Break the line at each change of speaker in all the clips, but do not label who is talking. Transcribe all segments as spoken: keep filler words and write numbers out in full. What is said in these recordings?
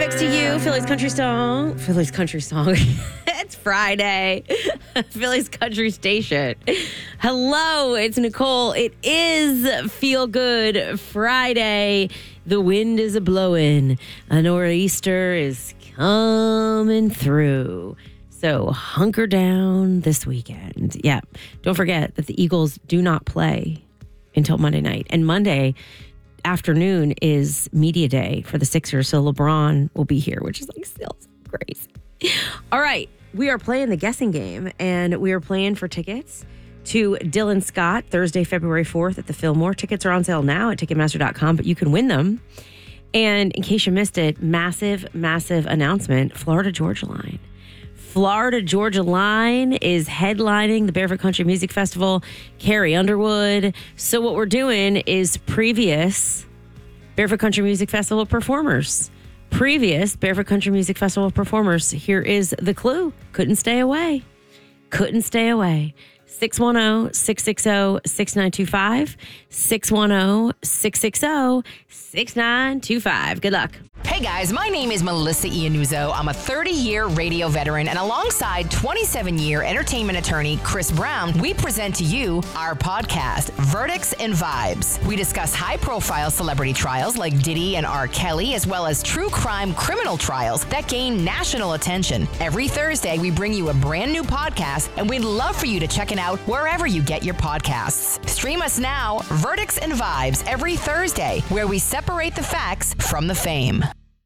X to you, Philly's country song. Philly's country song. It's Friday. Philly's country station. Hello, it's Nicole. It is Feel Good Friday. The wind is a-blowing. A nor'easter is coming through. So hunker down this weekend. Yeah. Don't forget that the Eagles do not play until Monday night. And Monday afternoon is media day for the Sixers. So LeBron will be here, which is like still crazy. All right. We are playing the guessing game, and we are playing for tickets to Dylan Scott Thursday, February fourth at the Fillmore. Tickets are on sale now at Ticketmaster dot com, but you can win them. And in case you missed it, massive, massive announcement, Florida Georgia Line. Florida Georgia Line is headlining the Barefoot Country Music Festival, Carrie Underwood. So what we're doing is previous Barefoot Country Music Festival performers. Previous Barefoot Country Music Festival performers. Here is the clue. Couldn't stay away. Couldn't stay away. six one zero, six six zero, six nine two five. six one zero, six six zero, six nine two five. Good luck.
Hey guys, my name is Melissa Iannuzzo. I'm a thirty-year radio veteran, and alongside twenty-seven-year entertainment attorney Chris Brown, we present to you our podcast, Verdicts and Vibes. We discuss high-profile celebrity trials like Diddy and R. Kelly, as well as true crime criminal trials that gain national attention. Every Thursday, we bring you a brand new podcast, and we'd love for you to check it out wherever you get your podcasts. Stream us now, Verdicts and Vibes, every Thursday, where we separate the facts from the fame.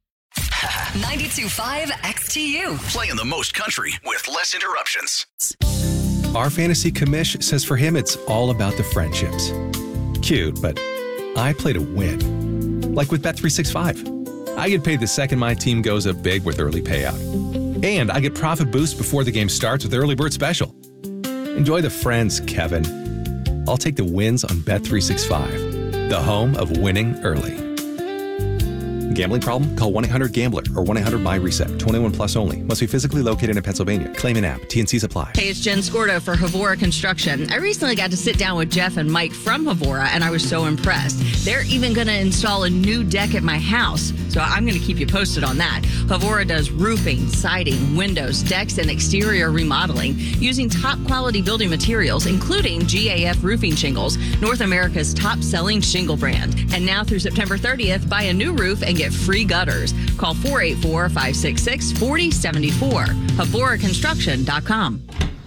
ninety-two point five X T U.
Playing the most country with less interruptions.
Our fantasy commish says for him, it's all about the friendships. Cute, but I play to win. Like with Bet three sixty-five. I get paid the second my team goes up big with early payout. And I get profit boost before the game starts with Early Bird Special. Enjoy the friends, Kevin. I'll take the wins on Bet three sixty-five, the home of winning early. Gambling problem? Call one eight hundred gambler or one eight hundred my reset. twenty-one plus only. Must be physically located in Pennsylvania. Claim an app. T N Cs apply.
Hey, it's Jen Scordo for Havora Construction. I recently got to sit down with Jeff and Mike from Havora, and I was so impressed. They're even going to install a new deck at my house, so I'm going to keep you posted on that. Havora does roofing, siding, windows, decks, and exterior remodeling using top-quality building materials, including G A F roofing shingles, North America's top-selling shingle brand. And now through September thirtieth, buy a new roof and get free gutters. Call four eight four, five six six, four zero seven four. Havora Construction dot com.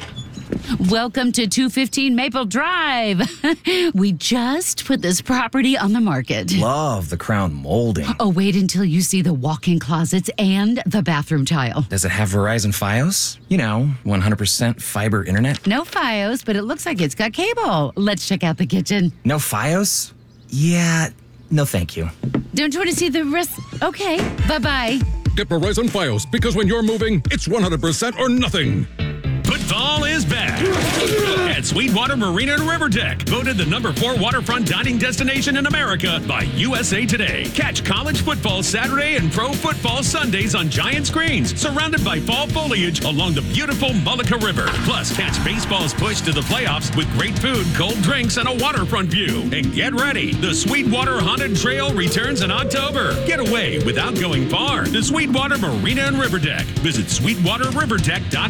Welcome to two fifteen Maple Drive. We just put this property on the market.
Love the crown molding.
Oh, wait until you see the walk-in closets and the bathroom tile.
Does it have Verizon Fios? You know, one hundred percent fiber internet.
No Fios, but it looks like it's got cable. Let's check out the kitchen.
No Fios? Yeah, no thank you.
Don't you want to see the rest? Okay, bye-bye.
Get Verizon Fios, because when you're moving, it's one hundred percent or nothing.
Football is back at Sweetwater Marina and River Deck. Voted the number four waterfront dining destination in America by U S A Today. Catch college football Saturday and pro football Sundays on giant screens, surrounded by fall foliage along the beautiful Mullica River. Plus, catch baseball's push to the playoffs with great food, cold drinks, and a waterfront view. And get ready, the Sweetwater Haunted Trail returns in October. Get away without going far. The Sweetwater Marina and River Deck. Visit sweetwater river deck dot